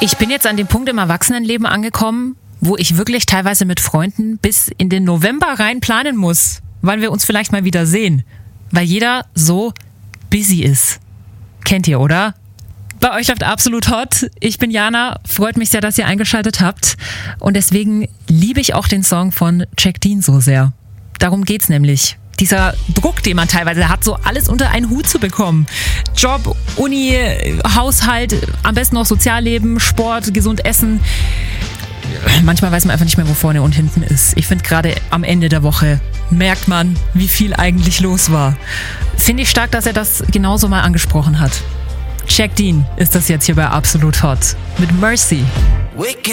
Ich bin jetzt an dem Punkt im Erwachsenenleben angekommen, wo ich wirklich teilweise mit Freunden bis in den November rein planen muss, wann wir uns vielleicht mal wieder sehen. Weil jeder so busy ist. Kennt ihr, oder? Bei euch läuft Absolut Hot. Ich bin Jana. Freut mich sehr, dass ihr eingeschaltet habt. Und deswegen liebe ich auch den Song von Jack Dean so sehr. Darum geht's nämlich. Dieser Druck, den man teilweise hat, so alles unter einen Hut zu bekommen. Job, Uni, Haushalt, am besten noch Sozialleben, Sport, gesund essen. Manchmal weiß man einfach nicht mehr, wo vorne und hinten ist. Ich finde, gerade am Ende der Woche merkt man, wie viel eigentlich los war. Finde ich stark, dass er das genauso mal angesprochen hat. Jack Dean ist das jetzt hier bei Absolut Hot mit Mercy.